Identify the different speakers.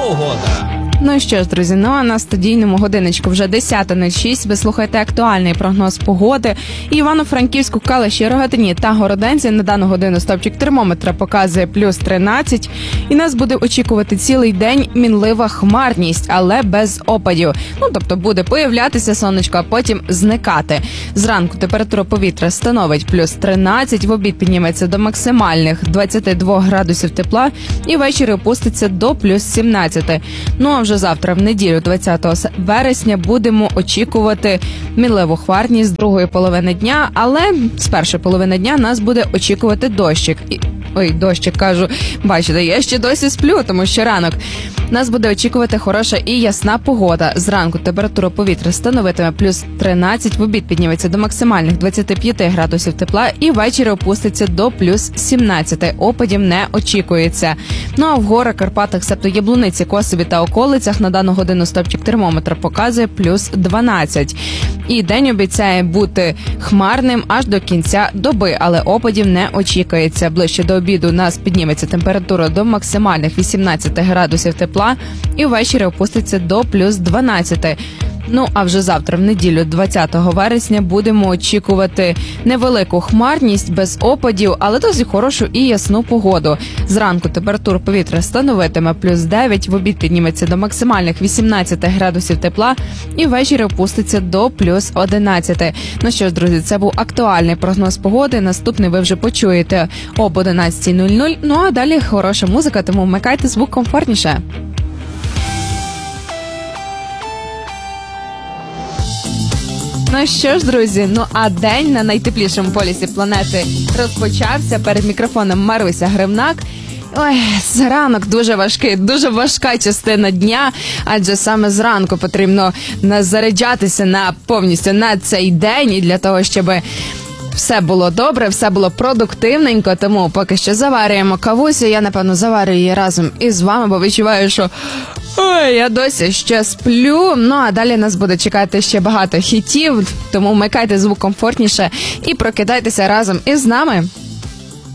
Speaker 1: погода.
Speaker 2: Ну що ж, друзі, а на студійному годиночку вже 10:06. Ви слухаєте актуальний прогноз погоди. І Івано-Франківську, Калуші, Рогатині та Городенці на дану годину стовпчик термометра показує плюс 13. І нас буде очікувати цілий день мінлива хмарність, але без опадів. Тобто буде появлятися сонечко, а потім зникати. Зранку температура повітря становить плюс 13, в обід підніметься до максимальних 22 градусів тепла і ввечері опуститься до плюс 17. А вже завтра, в неділю, 20 вересня, будемо очікувати мінливу хмарність з другої половини дня, але з першої половини дня нас буде очікувати дощик. Дощик, кажу, бачите, я ще досі сплю, тому що ранок. Нас буде очікувати хороша і ясна погода. Зранку температура повітря становитиме плюс 13, в обід підніметься до максимальних 25 градусів тепла і ввечері опуститься до плюс 17. Опадів не очікується. А в горах, Карпатах, себто Яблуниці, Косові та околицях на дану годину стовпчик термометра показує плюс 12. І день обіцяє бути хмарним аж до кінця доби, але опадів не очікується. Ближче до обіду у нас підніметься температура до максимальних 18 градусів тепла і ввечері опуститься до плюс 12. А вже завтра, в неділю, 20 вересня, будемо очікувати невелику хмарність без опадів, але досить хорошу і ясну погоду. Зранку температура повітря становитиме плюс 9, в обід підніметься до максимальних 18 градусів тепла і ввечері опуститься до плюс 11. Що ж, друзі, це був актуальний прогноз погоди. Наступний ви вже почуєте об 11:00. А далі хороша музика, тому вмикайте звук комфортніше. Що ж, друзі, а день на найтеплішому полюсі планети розпочався. Перед мікрофоном Маруся Гривнак. Ранок дуже важкий, дуже важка частина дня, адже саме зранку потрібно заряджатися повністю на цей день і для того, щоб все було добре, все було продуктивненько, тому поки що заварюємо кавусю. Я, напевно, заварюю її разом із вами, бо відчуваю, що я досі ще сплю. А далі нас буде чекати ще багато хітів, тому вмикайте звук комфортніше і прокидайтеся разом із нами.